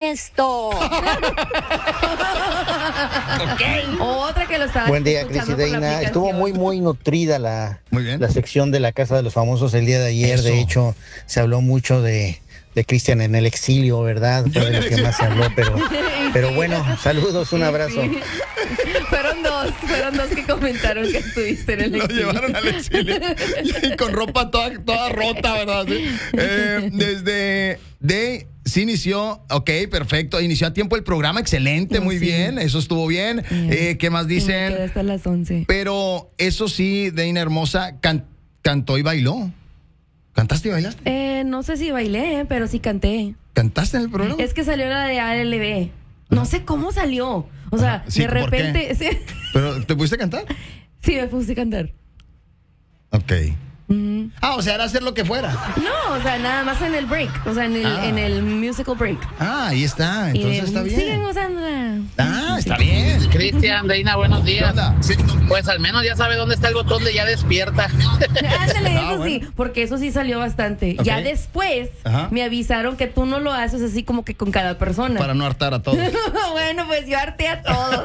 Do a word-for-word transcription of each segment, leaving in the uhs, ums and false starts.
esto. Okay. Otra que lo estaba Buen día, escuchando Cris y por la Deina. Estuvo muy, aplicación. muy nutrida la, Muy bien. la sección de la Casa de los Famosos el día de ayer. Eso. De hecho, se habló mucho de, de Cristian en el exilio, ¿verdad? Fue de lo que más se habló, pero, pero bueno, saludos, un abrazo. Sí. Fueron dos, fueron dos que comentaron que estuviste en el Lo exilio. llevaron al exilio y con ropa toda, toda rota, ¿verdad? Sí. Eh, desde de sí inició, ok, perfecto, inició a tiempo el programa, excelente, No, muy sí. bien, eso estuvo bien. Bien. Eh, ¿Qué más Y me quedé dicen? hasta las once. Pero eso sí, Deina hermosa, can- cantó y bailó. ¿Cantaste y bailaste? Eh, no sé si bailé, pero sí canté. ¿Cantaste en el programa? Es que salió la de A L B. No sé cómo salió. O sea, Ajá. Sí, de ¿por qué? repente. Sí, ¿Pero te pudiste cantar? sí, me puse a cantar. Ok. Mm. Ah, o sea, era hacer lo que fuera. No, o sea, nada más en el break. O sea, en el, Ah. en el musical break. Ah, ahí está, Y entonces de, está bien. Siguen usándola. Ah, está bien. Cristian, Deina, buenos ¿Qué días. onda? Pues al menos ya sabe dónde está el botón de ya despierta. Ándale, Ah, eso bueno. sí, porque eso sí salió bastante. Ok. Ya después Ajá. me avisaron que tú no lo haces así como que con cada persona. Para no hartar a todos. Bueno, pues yo harté a todos.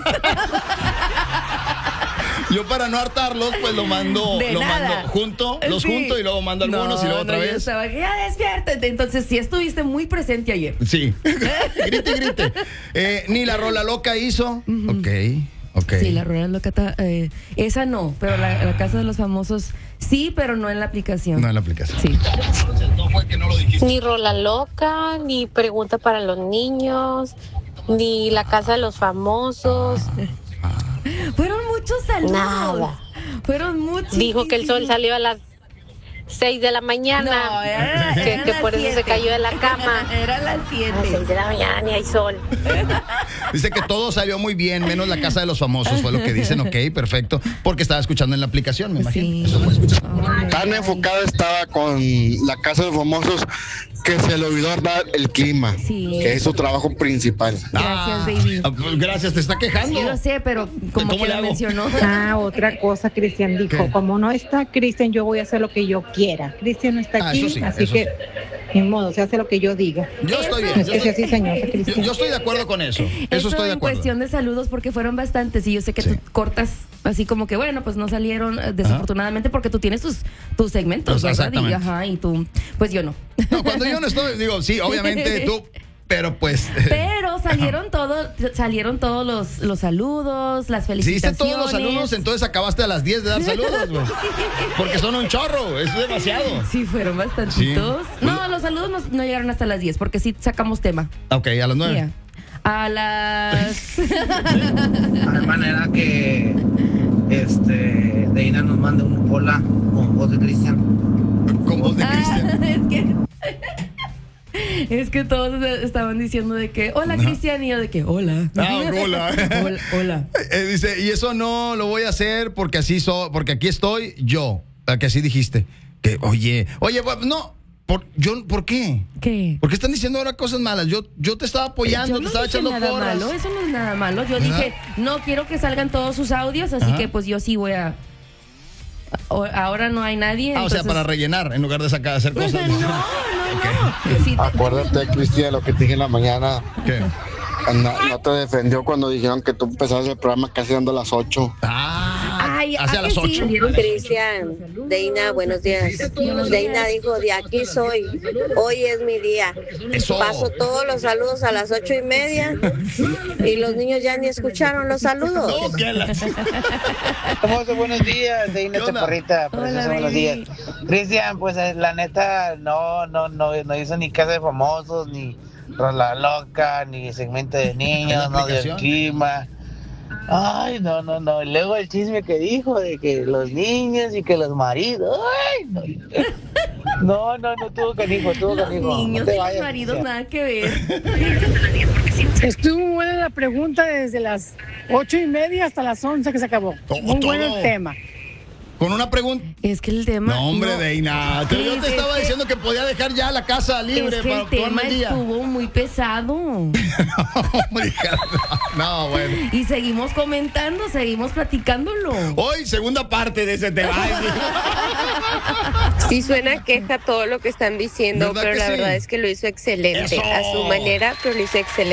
Yo para no hartarlos, pues lo mando, De lo nada. mando junto, los Sí. junto y luego mando algunos No, y luego otra no, yo vez. estaba que ya despiértate. Entonces sí estuviste muy presente ayer. Sí. grite, grite. Eh, ni la rola loca hizo. Ok, ok. Sí, la rueda loca, ta- eh, esa no, pero la, la casa de los famosos sí, pero no en la aplicación. No en la aplicación. Sí. No fue que no lo dijiste. Ni rola loca, ni pregunta para los niños, ni la casa de los famosos. Fueron muchos saludos. Nada. Fueron muchos. Dijo que el sol salió a las seis de la mañana, No, era, que, eran que las por eso siete. se cayó de la cama. Era las A las siete. seis de la mañana ni hay sol. Dice que todo salió muy bien, menos la casa de los famosos, fue lo que dicen. Ok, perfecto. Porque estaba escuchando en la aplicación, me imagino. Sí. Eso fue escuchar. Ay, Tan enfocado estaba con la Casa de los Famosos que se le olvidó dar el clima, Sí. que es su trabajo principal. Gracias, baby. Ah, pues gracias, te está quejando. Yo lo sé, pero como ¿Cómo que le lo hago? mencionó. Ah, otra cosa, Cristian dijo, ¿Qué? como no está Cristian, yo voy a hacer lo que yo quiera. Cristian no está Ah, aquí, eso sí, así eso que, ni modo, se hace lo que yo diga. Yo estoy bien. Es Yo que sea estoy, así, señor yo, Cristian. yo estoy de acuerdo con eso. Eso Eso estoy de en acuerdo. cuestión de saludos, porque fueron bastantes y yo sé que Sí. tú cortas así como que, bueno, pues no salieron eh, desafortunadamente porque tú tienes tus, tus segmentos, Pues, ¿verdad? Y, exactamente. ajá, y tú, pues yo no. No, cuando yo no estoy, digo, sí, obviamente tú, pero pues. Pero salieron todos, salieron todos los, los saludos, las Si felicitaciones. diste todos los saludos, entonces acabaste a las diez de dar saludos, güey. Porque son un chorro, es demasiado. Sí, fueron bastantitos. Sí. No, los saludos no, no llegaron hasta las diez porque sí sacamos tema. Ok, a las nueve. Mira, a las... De manera que este Deina nos mande un hola con voz de Cristian. Con voz de Ah, Cristian. es que... Es que todos estaban diciendo de que, hola, Cristian, y yo de que, hola. Ah, hola. hola. Hola. Eh, dice, y eso no lo voy a hacer porque así so, porque aquí estoy yo. A que así dijiste. Que, oye, oye, pues, no. Por, yo, ¿por qué? ¿Qué? ¿Por qué están diciendo ahora cosas malas? Yo, yo te estaba apoyando, Yo te no estaba dije echando nada porras. malo, eso no es nada malo. Yo ¿Verdad? dije, no quiero que salgan todos sus audios, así Ajá. que pues yo sí voy a... o- Ahora no hay nadie. Ah, o sea, entonces- para rellenar en lugar de sacar, hacer No, cosas. no, no. no. Sí, te- Acuérdate, Cristian, lo que te dije en la mañana. ¿Qué? No, no te defendió cuando dijeron que tú empezabas el programa casi dando las ocho. Ah, Ay, hacia ¿a las que sí? ocho. Cristian, Deina, buenos días. Deina dijo, de aquí soy, hoy es mi día. Eso. Paso todos los saludos a las ocho y media y los niños ya ni escucharon los saludos. No, que la- ¿Cómo estás? Buenos días, Deina ¿Qué onda? Chaparrita. Hola, Preciosa, buenos baby. días. Cristian, pues eh, la neta no, no, no, no hizo ni casa de famosos, ni rola loca, ni segmento de ¿En niños, la no dio aplicación? clima. Ay, no, no, no. Y luego el chisme que dijo de que los niños y que los maridos. Ay, no. No, no, no tuvo canijo, tuvo Los canijo. niños No te y los vayas, maridos, Cristian. nada que ver. Estuvo muy buena la pregunta desde las ocho y media hasta las once que se acabó. Todo, Muy bueno todo. el tema. Con una pregunta. Es que el tema... No, hombre, no. Deina. Te- Yo Sí, te es estaba que- diciendo que podía dejar ya la casa libre Es que para el tema tomarme el día. estuvo muy pesado. Hombre, hija, no, bueno. Y seguimos comentando, seguimos platicándolo. Hoy, segunda parte de ese tema. Ay, sí. Sí suena queja todo lo que están diciendo, ¿Verdad pero que la sí? verdad es que lo hizo excelente. Eso. A su manera, pero lo hizo excelente.